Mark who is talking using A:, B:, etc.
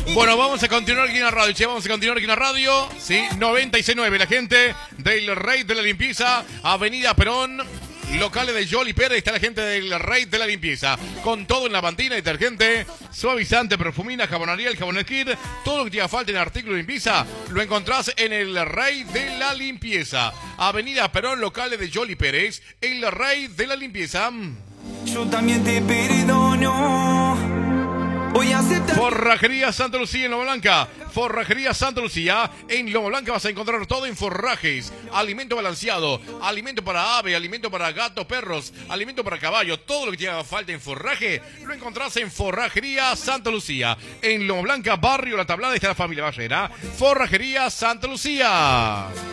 A: Bueno, vamos a continuar aquí en la radio, che, vamos a continuar aquí en la radio, sí, 96.9, la gente del Rey de la Limpieza, Avenida Perón, locales de Jolly Pérez, está la gente del Rey de la Limpieza, con todo en lavandina, detergente, suavizante, perfumina, jabonería, el jabón Kid, todo lo que te haga falta en artículos de limpieza, lo encontrás en el Rey de la Limpieza, Avenida Perón, locales de Jolly Pérez, el Rey de la Limpieza.
B: Yo también te perdono. Voy a aceptar.
A: Forrajería Santa Lucía en Loma Blanca. Forrajería Santa Lucía en Loma Blanca vas a encontrar todo en forrajes, alimento balanceado, alimento para ave, alimento para gatos, perros, alimento para caballo, todo lo que te haga falta en forraje lo encontrás en Forrajería Santa Lucía en Loma Blanca, barrio La Tablada, está la familia Barrera. Forrajería Santa Lucía.